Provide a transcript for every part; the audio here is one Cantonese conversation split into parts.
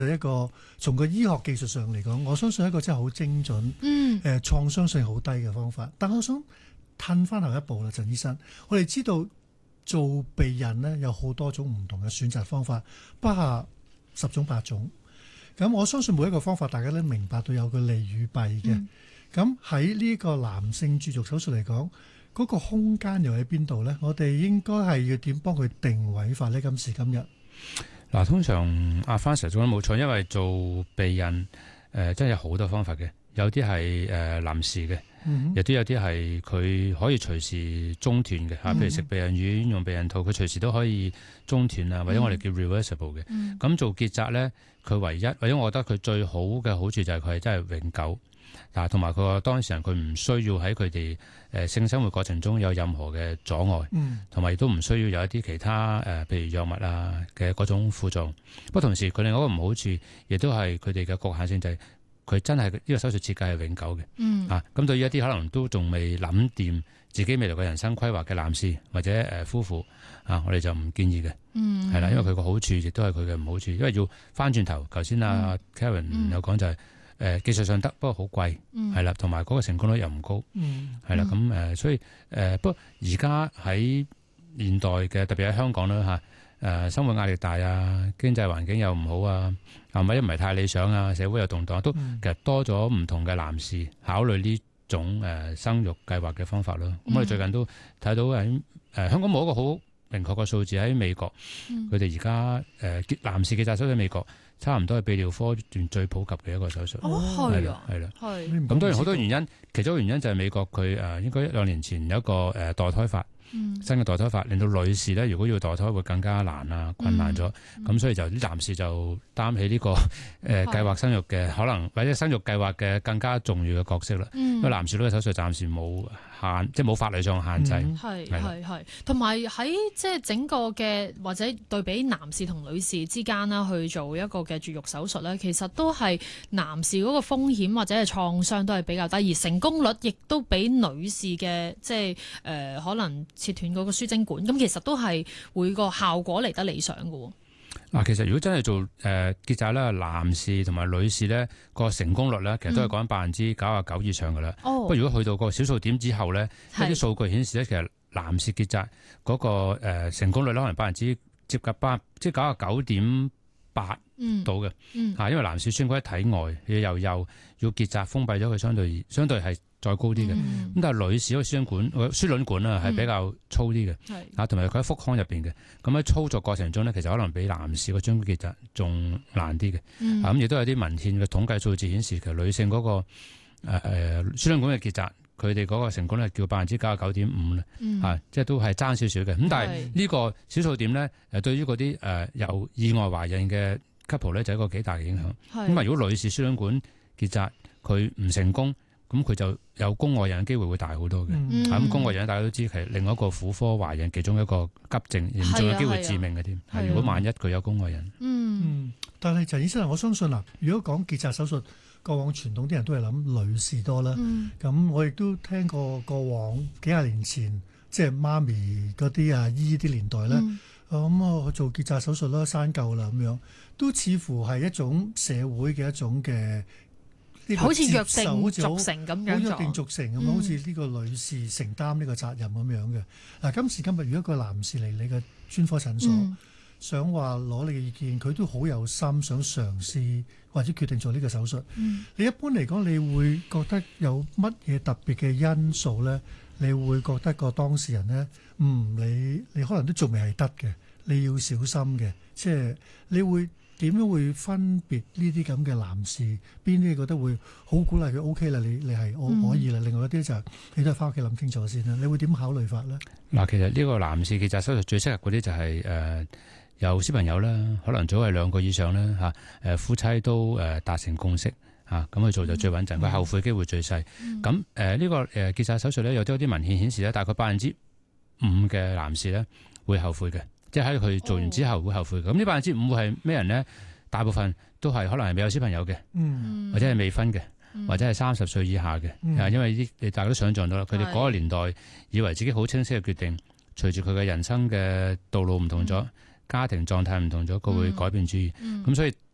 一個從個醫學技術上嚟講，我相信一個真係好精準，創傷性好低嘅方法。但我想褪翻後一步啦，陳醫生，我哋知道做避孕呢有好多種唔同嘅選擇方法，不下10種8種。咁我相信每一個方法大家都明白到有個利與弊嘅。咁喺呢個男性絕育手術嚟講，嗰個空間又喺邊度呢？我哋應該係要點幫佢定位法呢？今時今日嗱，通常阿 Francis 做得冇錯，因為做避孕真係有好多方法嘅，有啲係臨時嘅，有啲係佢可以隨時中斷嘅嚇，譬如食避孕丸、用避孕套，佢隨時都可以中斷啊，或者我哋叫 reversible 嘅。咁做結紮咧，佢唯一或者我覺得佢最好嘅好處就係佢係真係永久。嗱，同埋佢話當事人佢唔需要喺佢哋性生活過程中有任何嘅阻礙，同埋亦都唔需要有一啲其他譬如藥物啊嘅嗰種副作用。不過同時佢另外一個唔好處，亦都係佢哋嘅局限性，就係佢真係呢個手術設計係永久嘅。咁對於一啲可能都仲未諗掂自己未來嘅人生規劃嘅男士或者夫婦我哋就唔建議嘅。係啦，因為佢個好處亦都係佢嘅唔好處，因為要翻轉頭，頭先阿 Karen 有講就係。技術上得，不過好貴，係啦，同埋嗰個成功率又唔高，係啦，咁所以不過而家喺現代嘅，特別喺香港啦生活壓力大啊，經濟環境又唔好啊，或者唔係太理想啊，社會又動盪，都其實多咗唔同嘅男士考慮呢種生育計劃嘅方法咯。咁我哋最近都睇到喺香港冇一個好明確嘅數字，喺美國，佢哋而家男士結紮手術喺美國。差唔多係泌尿科段最普及嘅一個手術。係啦。咁當然好多原因，其中一個原因就係美國佢應該1-2年前有一個墮胎法，新嘅墮胎法，令到女士咧如果要墮胎會更加難啊，困難咗。咁所以就啲男士就擔起呢個計劃生育嘅可能，或者生育計劃嘅更加重要嘅角色啦。因為男士呢個手術暫時冇限，即係冇法律上限制。 係，同埋喺即係整個嘅或者對比男士同女士之間啦，去做一個嘅絕育手術咧，其實都係男士嗰個風險或者係創傷都係比較低，而成功率亦都比女士嘅即係可能切斷嗰個輸精管，咁其實都係會個效果嚟得理想嘅。 其實如果真係做結紮咧，男士同埋女士咧個成功率咧，其實都係講99%以上噶啦。不過如果去到個小數點之後咧，一啲數據顯示咧，其實男士結紮嗰個成功率咧，可能接近即係99.8%到嘅。因為男士輸精管喺體外，又要結紮封閉咗佢，相對係再高啲嘅。咁但係女士嗰個輸卵管啊係比較粗啲嘅，同埋佢喺腹腔入邊嘅。咁喺操作過程中呢，其實可能比男士個輸卵管結紮仲難啲嘅。咁亦都有啲文獻嘅統計數字顯示，其實女性嗰個輸卵管嘅結紮，佢哋嗰個成功率叫99.5%啦。即係都係爭少少嘅。咁但係呢個小數點呢，對於嗰啲有意外懷孕嘅 couple 咧，就係一個幾大嘅影響。咁如果女士輸卵管結紮佢唔成功，咁佢就有宮外孕嘅機會會大好多嘅。咁宮外孕大家都知係另外一個婦科懷孕其中一個急症，嚴重嘅機會致命嘅添。如果萬一佢有宮外孕， 但係陳醫生，我相信如果講結紮手術，過往傳統啲人都係諗女士多啦。咁我亦都聽過往幾廿年前，即係媽咪嗰啲姨啲年代咧，咁我做結紮手術啦，生夠啦咁樣，都似乎係一種社會嘅一種嘅。 好似約定俗成咁樣， 約定俗成咁好似呢個女士承擔呢個責任咁樣嘅。嗱，今時今日，如果一個男士嚟你嘅專科診所，想話攞你嘅意見，佢都好有心想嘗試或者決定做呢個手術。你一般嚟講，你會覺得有乜嘢特別嘅因素咧？你會覺得個當事人咧，你可能都仲未係得嘅，你要小心嘅，即係你會。點樣會分別呢啲咁嘅男士？邊啲覺得會好鼓勵佢 OK 啦？你係可以啦。另外一啲就係你都係翻屋企諗清楚先啦。你會點考慮法咧？嗱，其實呢個男士結紮手術最適合嗰啲就係有小朋友啦，可能早係2個以上啦嚇。夫妻都達成共識嚇，咁去做就最穩陣，佢後悔機會最細。咁呢個結紮手術咧，有啲文獻顯示咧，大概5%嘅男士咧會後悔嘅。即係喺佢做完之後會後悔嘅。咁呢5%會係咩人呢？大部分都係可能係未有小朋友嘅，或者係未婚嘅，或者係30歲以下嘅。因為你大家都想象到啦，佢哋嗰個年代以為自己好清晰嘅決定，隨住佢嘅人生嘅道路唔同咗，家庭狀態唔同咗，佢會改變主意。咁所以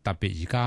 特別而家。